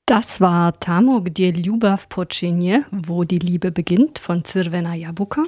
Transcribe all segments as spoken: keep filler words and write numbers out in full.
Das war Tamo, gdzie Ljubav počinje, wo die Liebe beginnt, von Crvena Jabuka.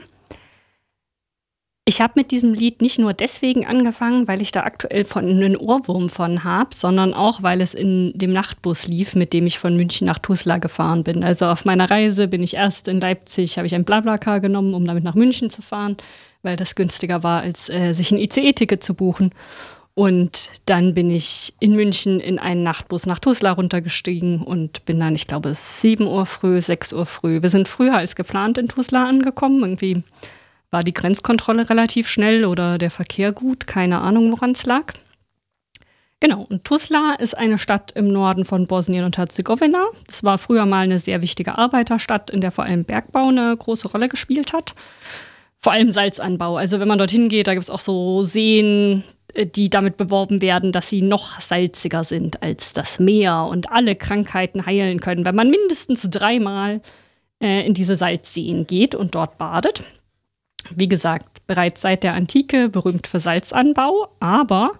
Ich habe mit diesem Lied nicht nur deswegen angefangen, weil ich da aktuell von einen Ohrwurm von habe, sondern auch, weil es in dem Nachtbus lief, mit dem ich von München nach Tuzla gefahren bin. Also auf meiner Reise bin ich erst in Leipzig, habe ich ein BlaBlaCar genommen, um damit nach München zu fahren, weil das günstiger war, als äh, sich ein I C E-Ticket zu buchen. Und dann bin ich in München in einen Nachtbus nach Tuzla runtergestiegen und bin dann, ich glaube, sieben Uhr früh, sechs Uhr früh. Wir sind früher als geplant in Tuzla angekommen. Irgendwie war die Grenzkontrolle relativ schnell oder der Verkehr gut. Keine Ahnung, woran es lag. Genau, und Tuzla ist eine Stadt im Norden von Bosnien und Herzegowina. Das war früher mal eine sehr wichtige Arbeiterstadt, in der vor allem Bergbau eine große Rolle gespielt hat. Vor allem Salzanbau. Also wenn man dorthin geht, da gibt es auch so Seen, die damit beworben werden, dass sie noch salziger sind als das Meer und alle Krankheiten heilen können, wenn man mindestens dreimal äh, in diese Salzseen geht und dort badet. Wie gesagt, bereits seit der Antike berühmt für Salzanbau, aber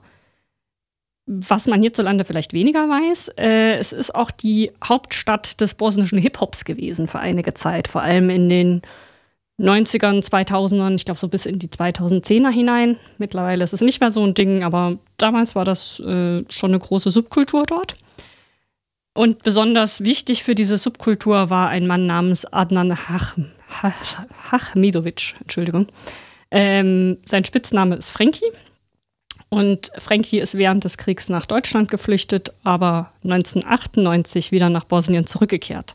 was man hierzulande vielleicht weniger weiß, äh, es ist auch die Hauptstadt des bosnischen Hip-Hops gewesen für einige Zeit, vor allem in den neunzigern, zweitausendern, ich glaube so bis in die zweitausendzehner hinein. Mittlerweile ist es nicht mehr so ein Ding, aber damals war das äh, schon eine große Subkultur dort. Und besonders wichtig für diese Subkultur war ein Mann namens Adnan Hach, Hach, Hachmedovic, Entschuldigung. Ähm, sein Spitzname ist Frankie. Und Frankie ist während des Kriegs nach Deutschland geflüchtet, aber neunzehnhundertachtundneunzig wieder nach Bosnien zurückgekehrt.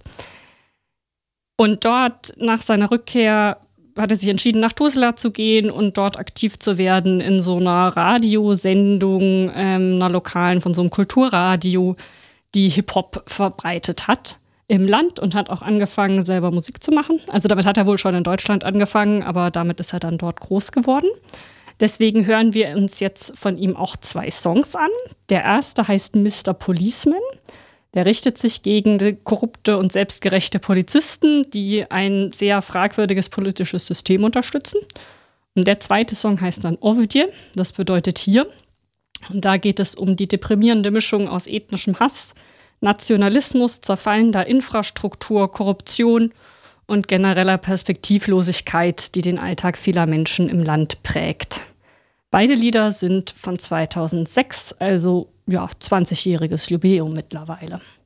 Und dort, nach seiner Rückkehr, hat er sich entschieden, nach Tuzla zu gehen und dort aktiv zu werden in so einer Radiosendung, ähm, einer lokalen, von so einem Kulturradio, die Hip-Hop verbreitet hat im Land und hat auch angefangen, selber Musik zu machen. Also damit hat er wohl schon in Deutschland angefangen, aber damit ist er dann dort groß geworden. Deswegen hören wir uns jetzt von ihm auch zwei Songs an. Der erste heißt Mister Policeman. Der richtet sich gegen die korrupte und selbstgerechte Polizisten, die ein sehr fragwürdiges politisches System unterstützen. Und der zweite Song heißt dann Ovdje, das bedeutet hier. Und da geht es um die deprimierende Mischung aus ethnischem Hass, Nationalismus, zerfallender Infrastruktur, Korruption und genereller Perspektivlosigkeit, die den Alltag vieler Menschen im Land prägt. Beide Lieder sind von zweitausendsechs, also ja, zwanzigjähriges Jubiläum mittlerweile.